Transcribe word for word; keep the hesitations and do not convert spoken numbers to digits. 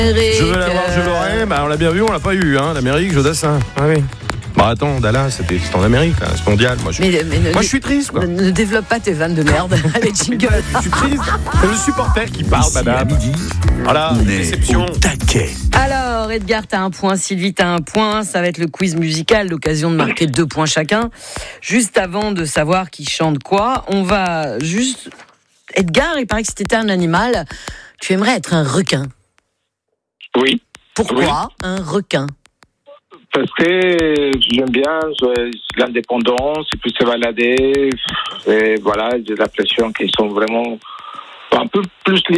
Je veux l'avoir, je l'aurai. Bah, on l'a bien vu, on l'a pas eu, hein. L'Amérique, Jodassin. Ah oui. Bah attends, Dallas, c'était c'est en Amérique, hein, c'est mondial. Moi, je, mais, mais ne, moi, je suis triste, quoi. Ne, ne développe pas tes vannes de merde. Allez, jingle. Je suis triste. C'est le supporter qui parle, Ici, madame. à midi, voilà, on est déception. au taquet. Alors, Edgar, t'as un point, Sylvie, t'as un point. Ça va être le quiz musical, l'occasion de marquer deux points chacun. Juste avant de savoir qui chante quoi, on va juste... Edgar, il paraît que si t'étais un animal, tu aimerais être un requin. Oui. Pourquoi oui. Un requin? Parce que j'aime bien l'indépendance, et puis se balader, et voilà, j'ai l'impression qu'ils sont vraiment un peu plus